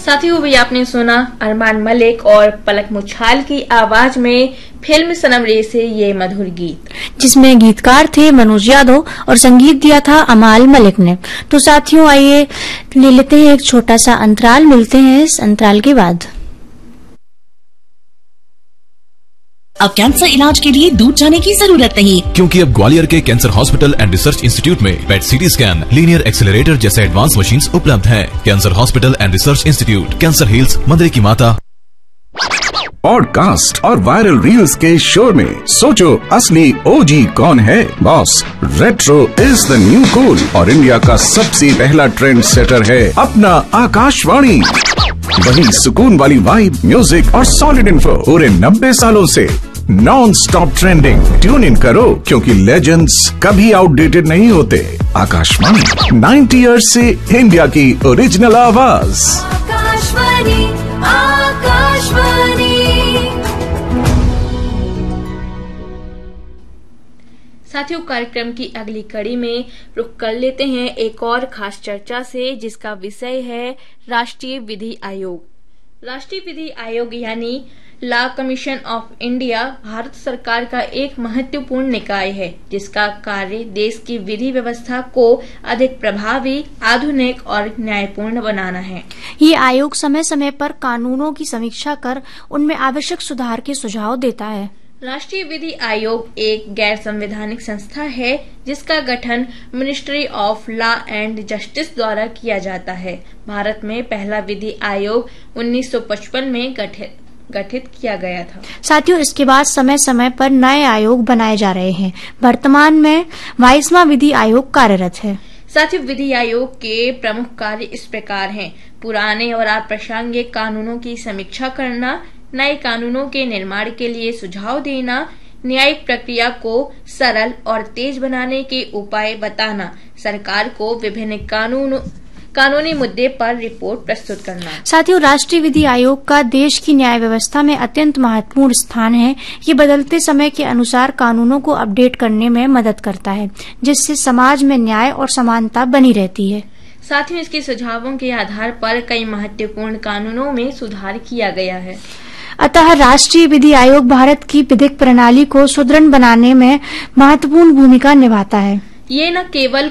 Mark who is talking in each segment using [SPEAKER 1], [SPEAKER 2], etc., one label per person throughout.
[SPEAKER 1] साथियों, भी आपने सुना अरमान मलिक और पलक मुछाल की आवाज में फिल्म सनम रे से ये मधुर गीत,
[SPEAKER 2] जिसमें गीतकार थे मनोज यादव और संगीत दिया था अमाल मलिक ने। तो साथियों, आइए ले लेते हैं एक छोटा सा अंतराल, मिलते हैं इस अंतराल के बाद।
[SPEAKER 3] अब कैंसर इलाज के लिए दूर जाने की जरूरत नहीं,
[SPEAKER 4] क्योंकि अब ग्वालियर के cancer hospital and research institute में पेट सीटी स्कैन, लीनियर एक्सेलरेटर जैसे एडवांस मशीन्स उपलब्ध हैं। Cancer hospital and research institute, cancer hills, मंदिर की माता।
[SPEAKER 5] पॉडकास्ट और वायरल रील्स के शोर में सोचो असली ओजी कौन है? Boss, retro is the new cool और इंडिया का सबसे पहला ट्रेंड सेटर है अपना आकाशवाणी। वही सुकून वाली वाइब, म्यूजिक और सॉलिड इन्फो पूरे 90 सालों से non stop trending. Tune in करो, क्योंकि लेजेंड्स कभी आउटडेटेड नहीं होते। आकाशवाणी 90 इयर्स से इंडिया की ओरिजिनल आवाज।
[SPEAKER 6] आकाशवाणी, आकाशवाणी।
[SPEAKER 1] साथियों, कार्यक्रम की अगली कड़ी में रुक कर लेते हैं एक और खास चर्चा से, जिसका विषय है राष्ट्रीय विधि आयोग। राष्ट्रीय विधि आयोग यानी law commission of India Bharat सरकार का एक महत्वपूर्ण निकाय है, जिसका कार्य देश की विधि व्यवस्था को अधिक प्रभावी, आधुनिक और न्यायपूर्ण बनाना है।
[SPEAKER 2] ये आयोग समय समय पर कानूनों की समीक्षा कर उनमें आवश्यक सुधार के सुझाव देता है।
[SPEAKER 1] राष्ट्रीय विधि आयोग एक गैर संवैधानिक संस्था है, जिसका गठन ministry of law and justice द्वारा किया जाता है। भारत में पहला विधि आयोग 1955 में गठित किया गया था।
[SPEAKER 2] साथियों, इसके बाद समय समय पर नए आयोग बनाए जा रहे हैं। वर्तमान में 22वां विधि आयोग कार्यरत है।
[SPEAKER 1] साथियों, विधि आयोग के प्रमुख कार्य इस प्रकार हैं: पुराने और अप्रासंगिक कानूनों की समीक्षा करना, नए कानूनों के निर्माण के लिए सुझाव देना, न्यायिक प्रक्रिया को सरल और तेज बनाने के उपाय बताना, सरकार को विभिन्न कानूनी मुद्दे पर रिपोर्ट प्रस्तुत करना।
[SPEAKER 2] साथियों, राष्ट्रीय विधि आयोग का देश की न्याय व्यवस्था में अत्यंत महत्वपूर्ण स्थान है। ये बदलते समय के अनुसार कानूनों को अपडेट करने में मदद करता है, जिससे समाज में न्याय और समानता बनी रहती है।
[SPEAKER 1] साथियों, इसके सुझावों के आधार पर कई महत्वपूर्ण कानूनों में सुधार किया गया है।
[SPEAKER 2] अतः राष्ट्रीय विधि आयोग भारत की विधिक प्रणाली को सुदृढ़ बनाने में महत्वपूर्ण भूमिका निभाता है। ये
[SPEAKER 1] न केवल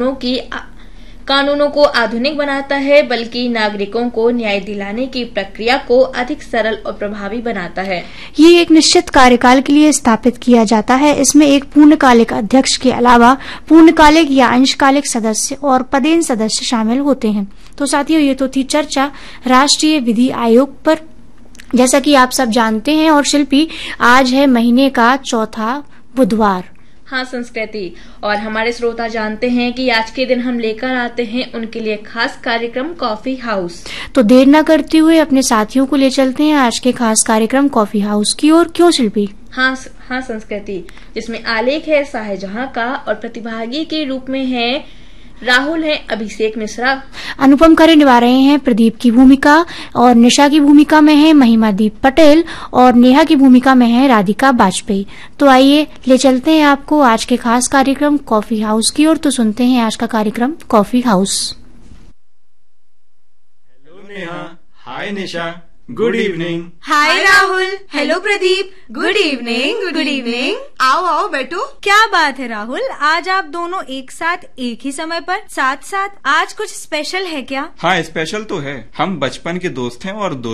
[SPEAKER 1] कानूनों को आधुनिक बनाता है, बल्कि नागरिकों को न्याय दिलाने की प्रक्रिया को अधिक सरल और प्रभावी बनाता है।
[SPEAKER 2] ये एक निश्चित कार्यकाल के लिए स्थापित किया जाता है। इसमें एक पूर्णकालिक अध्यक्ष के अलावा पूर्णकालिक या अंशकालिक सदस्य और पदेन सदस्य शामिल होते हैं। तो साथियों, ये तो थी चर्चा राष्ट्रीय विधि आयोग पर। जैसा कि आप सब जानते हैं और शिल्पी, आज है महीने का चौथा बुधवार।
[SPEAKER 1] हाँ संस्कृति, और हमारे श्रोता जानते हैं कि आज के दिन हम लेकर आते हैं उनके लिए खास कार्यक्रम कॉफी हाउस।
[SPEAKER 2] तो देर न करते हुए अपने साथियों को ले चलते हैं आज के खास कार्यक्रम कॉफी हाउस की ओर। क्यों शिल्पी?
[SPEAKER 1] हाँ संस्कृति, जिसमें आलेख है शाहजहां का और प्रतिभागी के रूप में है राहुल, है अभिषेक मिश्रा,
[SPEAKER 2] अनुपम खरे निभा रहे हैं प्रदीप की भूमिका, और निशा की भूमिका में है महिमादीप पटेल, और नेहा की भूमिका में है राधिका बाजपेयी। तो आइए ले चलते हैं आपको आज के खास कार्यक्रम कॉफी हाउस की ओर। तो सुनते हैं आज का कार्यक्रम कॉफी हाउस।
[SPEAKER 7] हेलो नेहा, हाय निशा, गुड इवनिंग।
[SPEAKER 6] हाय Rahul, hello Pradeep, good evening. Good evening. आओ आओ बैठो।
[SPEAKER 8] क्या बात है राहुल, आज आप दोनों एक साथ एक ही समय पर साथ साथ, आज कुछ स्पेशल है क्या?
[SPEAKER 7] हाँ, स्पेशल तो है। हम बचपन के दोस्त हैं और